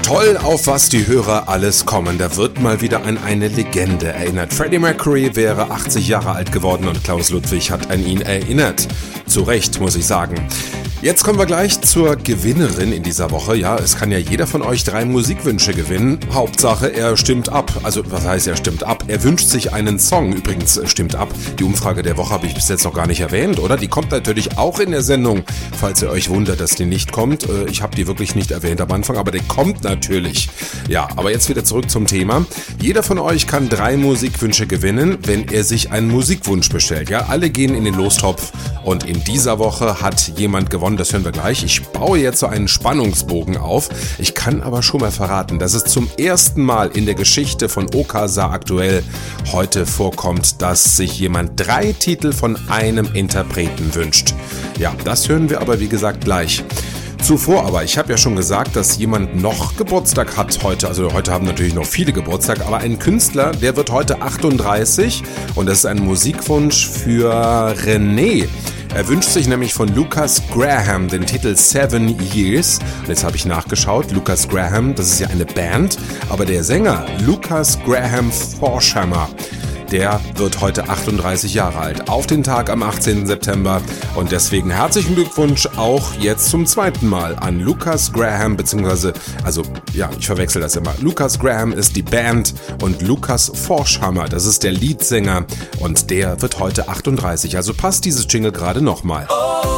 Toll, auf was die Hörer alles kommen. Da wird mal wieder an eine Legende erinnert. Freddie Mercury wäre 80 Jahre alt geworden und Klaus Ludwig hat an ihn erinnert. Zu Recht, muss ich sagen. Jetzt kommen wir gleich zur Gewinnerin in dieser Woche. Ja, es kann ja jeder von euch 3 Musikwünsche gewinnen. Hauptsache, er stimmt ab. Also, was heißt, er stimmt ab? Er wünscht sich einen Song. Übrigens, stimmt ab. Die Umfrage der Woche habe ich bis jetzt noch gar nicht erwähnt, oder? Die kommt natürlich auch in der Sendung, falls ihr euch wundert, dass die nicht kommt. Ich habe die wirklich nicht erwähnt am Anfang, aber die kommt natürlich. Ja, aber jetzt wieder zurück zum Thema. Jeder von euch kann 3 Musikwünsche gewinnen, wenn er sich einen Musikwunsch bestellt. Ja, alle gehen in den Lostopf und in dieser Woche hat jemand gewonnen. Das hören wir gleich. Ich baue jetzt so einen Spannungsbogen auf. Ich kann aber schon mal verraten, dass es zum ersten Mal in der Geschichte von Okasa aktuell heute vorkommt, dass sich jemand 3 Titel von einem Interpreten wünscht. Ja, das hören wir aber wie gesagt gleich. Zuvor aber, ich habe ja schon gesagt, dass jemand noch Geburtstag hat heute. Also heute haben natürlich noch viele Geburtstag, aber ein Künstler, der wird heute 38 und das ist ein Musikwunsch für René. Er wünscht sich nämlich von Lukas Graham den Titel 7 Years. Und jetzt habe ich nachgeschaut, Lukas Graham, das ist ja eine Band, aber der Sänger Lukas Graham Forshammer, der wird heute 38 Jahre alt, auf den Tag am 18. September. Und deswegen herzlichen Glückwunsch auch jetzt zum 2. Mal an Lukas Graham, beziehungsweise, ich verwechsel das immer. Lukas Graham ist die Band und Lukas Forshammer, das ist der Leadsänger und der wird heute 38. Also passt dieses Jingle gerade nochmal.